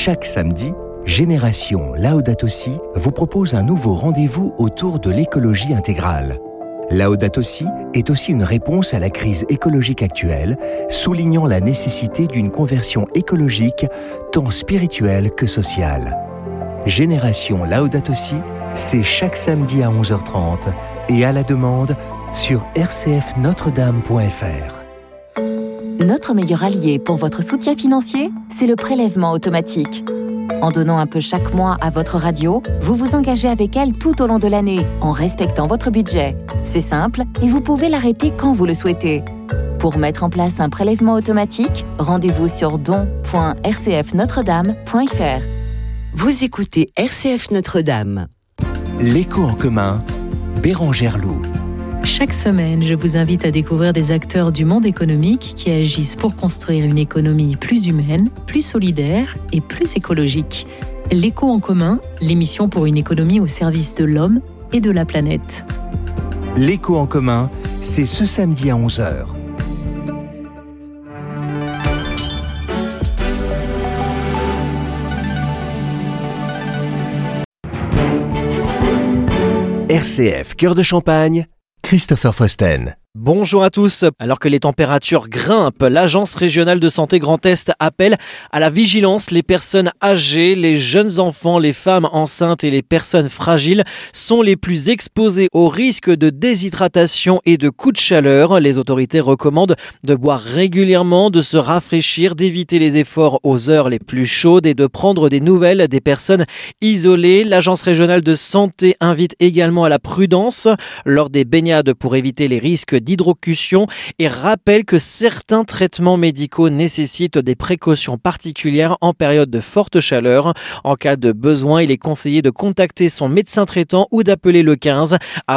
Chaque samedi, Génération Laudato Si vous propose un nouveau rendez-vous autour de l'écologie intégrale. Laudato Si est aussi une réponse à la crise écologique actuelle, soulignant la nécessité d'une conversion écologique tant spirituelle que sociale. Génération Laudato Si, c'est chaque samedi à 11h30 et à la demande sur rcfnotredame.fr. Notre meilleur allié pour votre soutien financier, c'est le prélèvement automatique. En donnant un peu chaque mois à votre radio, vous vous engagez avec elle tout au long de l'année, en respectant votre budget. C'est simple et vous pouvez l'arrêter quand vous le souhaitez. Pour mettre en place un prélèvement automatique, rendez-vous sur don.rcfnotredame.fr. Vous écoutez RCF Notre-Dame. L'écho en commun, Bérangère Loup. Chaque semaine, je vous invite à découvrir des acteurs du monde économique qui agissent pour construire une économie plus humaine, plus solidaire et plus écologique. L'écho en commun, l'émission pour une économie au service de l'homme et de la planète. L'écho en commun, c'est ce samedi à 11h. RCF Cœur de Champagne, Christopher Fausten. Bonjour à tous. Alors que les températures grimpent, l'Agence régionale de santé Grand Est appelle à la vigilance. Les personnes âgées, les jeunes enfants, les femmes enceintes et les personnes fragiles sont les plus exposées au risque de déshydratation et de coups de chaleur. Les autorités recommandent de boire régulièrement, de se rafraîchir, d'éviter les efforts aux heures les plus chaudes et de prendre des nouvelles des personnes isolées. L'Agence régionale de santé invite également à la prudence lors des baignades pour éviter les risques d'hydrocution et rappelle que certains traitements médicaux nécessitent des précautions particulières en période de forte chaleur. En cas de besoin, il est conseillé de contacter son médecin traitant ou d'appeler le 15